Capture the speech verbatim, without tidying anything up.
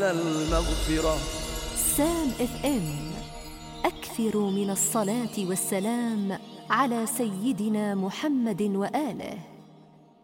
المغفرة. سام اف ام، أكثروا من الصلاة والسلام على سيدنا محمد وآله.